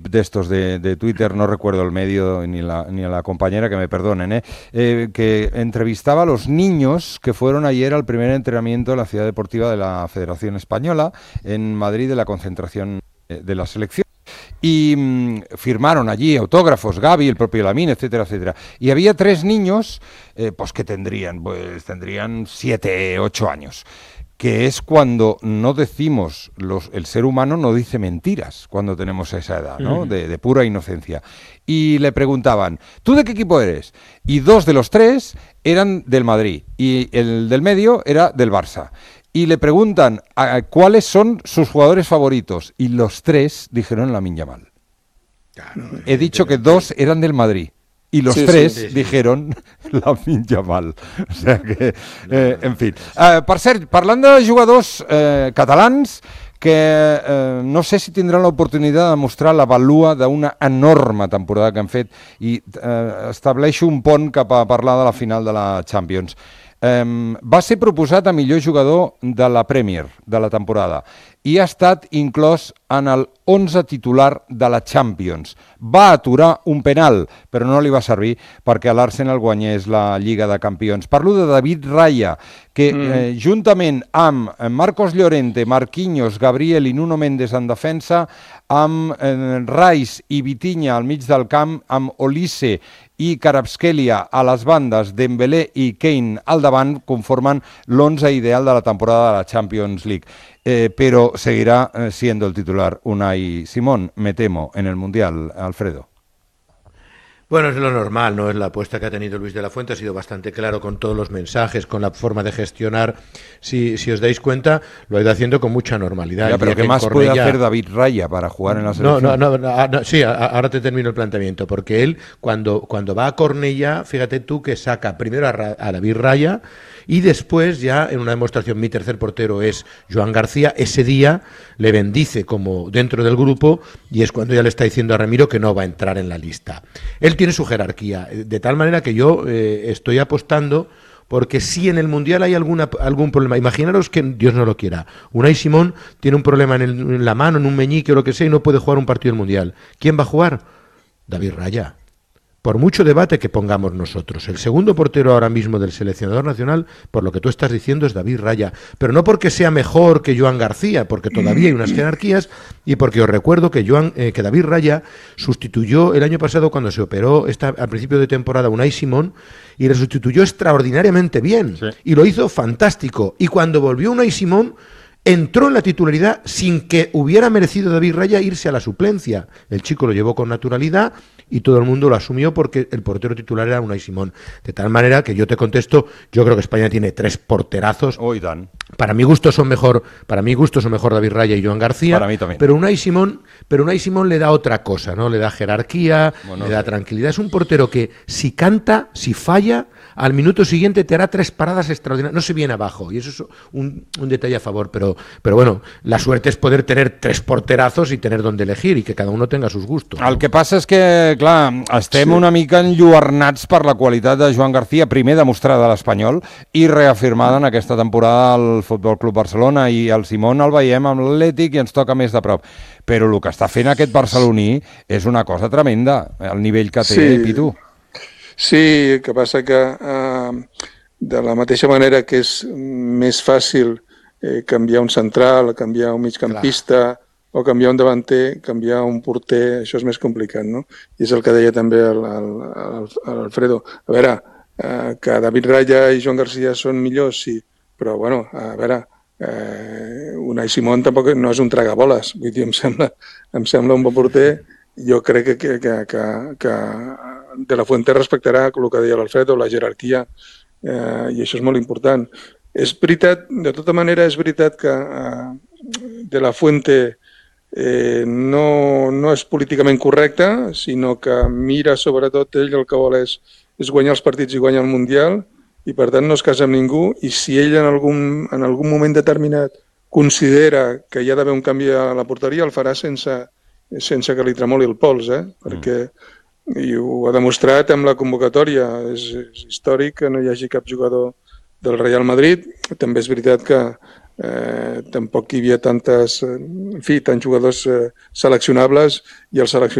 de estos de Twitter, no recuerdo el medio ni a la compañera, que me perdonen, que entrevistaba a los niños que fueron ayer al primer entrenamiento en la ciudad deportiva de la Federación Española, en Madrid, de la concentración de la selección. Y firmaron allí autógrafos, Gavi, el propio Lamine, etcétera, etcétera. Y había 3 niños pues que tendrían 7, 8 años, que es cuando no decimos, el ser humano no dice mentiras cuando tenemos esa edad, ¿no? De pura inocencia. Y le preguntaban, ¿tú de qué equipo eres? Y 2 de los 3 eran del Madrid y el del medio era del Barça. Y le preguntan cuáles son sus jugadores favoritos. Y los 3 dijeron Lamine Yamal. Claro, he dicho que 2 eran del Madrid. Y los 3 dijeron Lamine Yamal. O sea que, en fin. Per cert, parlant de jugadors catalans que no sé si tindran l'oportunitat de mostrar la valua d'una enorme temporada que han fet, i estableixo un pont cap a parlar de la final de la Champions. Va ser proposat a millor jugador de la Premier de la temporada i ha estat inclòs en el 11 titular de la Champions. Va aturar un penal, però no li va servir perquè l'Arsenal guanyés la Lliga de Campions. Parlo de David Raya, que juntament amb Marcos Llorente, Marquinhos, Gabriel i Nuno Mendes en defensa, amb Rice i Vitinha al mig del camp, amb Olise i Kvaratskhelia a les bandes, Dembélé i Kane al davant, conformen l'11 ideal de la temporada de la Champions League. Pero seguirá siendo el titular Unai Simón, me temo, en el Mundial, Alfredo. Bueno, es lo normal, ¿no? Es la apuesta que ha tenido Luis de la Fuente, ha sido bastante claro con todos los mensajes, con la forma de gestionar. Si os dais cuenta, lo ha ido haciendo con mucha normalidad. Ya, pero ¿qué más puede hacer David Raya para jugar en la selección? No, sí, ahora te termino el planteamiento, porque él, cuando va a Cornellà, fíjate tú que saca primero a David Raya, y después ya en una demostración, mi tercer portero es Joan García. Ese día le bendice como dentro del grupo y es cuando ya le está diciendo a Ramiro que no va a entrar en la lista. Él tiene su jerarquía, de tal manera que yo estoy apostando porque si en el Mundial hay algún problema, imaginaros que Dios no lo quiera, Unai Simón tiene un problema en la mano, en un meñique o lo que sea y no puede jugar un partido del Mundial. ¿Quién va a jugar? David Raya. Por mucho debate que pongamos nosotros, el segundo portero ahora mismo del seleccionador nacional, por lo que tú estás diciendo, es David Raya, pero no porque sea mejor que Joan García, porque todavía hay unas jerarquías, y porque os recuerdo que David Raya sustituyó el año pasado cuando se operó al principio de temporada Unai Simón, y le sustituyó extraordinariamente bien, y lo hizo fantástico, y cuando volvió Unai Simón, entró en la titularidad sin que hubiera merecido David Raya irse a la suplencia. El chico lo llevó con naturalidad y todo el mundo lo asumió porque el portero titular era Unai Simón. De tal manera que yo te contesto, yo creo que España tiene 3 porterazos. Para mi gusto son mejor David Raya y Joan García. Para mí también. Pero Unai Simón le da otra cosa, ¿no? Le da jerarquía, le da tranquilidad. Es un portero que si canta, si falla, al minuto siguiente te hará 3 paradas extraordinarias. No se viene abajo y eso es un detalle a favor, pero bueno, la suerte es poder tener 3 porterazos y tener donde elegir y que cada uno tenga sus gustos. El que passa és que, clar, estem una mica enlluernats per la qualitat de Joan García, primer demostrada a l'Espanyol i reafirmada en aquesta temporada al Futbol Club Barcelona, i el Simón el veiem amb l'Atlètic i ens toca més de prop. Però el que està fent aquest barceloní és una cosa tremenda, el nivell que té, Pitu. Sí, el que passa que de la mateixa manera que és més fàcil canviar un central, canviar un migcampista o canviar un davanter, canviar un porter, això és més complicat, no? I és el que deia també l'Alfredo. A veure, que David Raya i Joan García són millors, sí, però bueno, a veure, Unai Simón tampoc no és un tragaboles, vull dir, em sembla un bon porter. Jo crec que De la Fuente respectarà el que deia l'Alfredo, la jerarquia, i això és molt important. És veritat, de tota manera, és veritat que De la Fuente no és políticament correcte, sinó que mira, sobretot, ell el que vol és guanyar els partits i guanyar el Mundial, i per tant no es casa amb ningú, i si ell en algun moment determinat considera que hi ha d'haver un canvi a la porteria, el farà sense que li tremoli el pols, perquè i ho ha demostrat amb la convocatòria. És històric que no hi hagi cap jugador del Real Madrid. També és veritat que tampoc hi havia tants jugadors seleccionables, i el seleccionador